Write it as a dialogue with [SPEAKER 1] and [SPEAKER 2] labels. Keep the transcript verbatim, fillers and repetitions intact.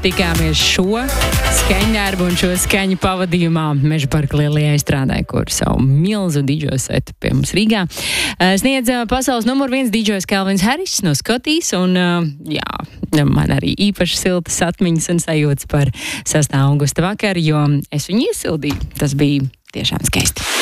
[SPEAKER 1] tikāmies šo skaņu darbu un šo skaņu pavadījumā Meža parka lielajā izstrādē, kur savu milzu didžo setu pie mums Rīgā sniedz pasaules numur viens didžojs Calvins Harris no Skotijas, un jā, man arī īpaši siltas atmiņas un sajūtas par sastā augusta vakaru, jo es viņu iesildīju. Tas bija tiešām skaisti.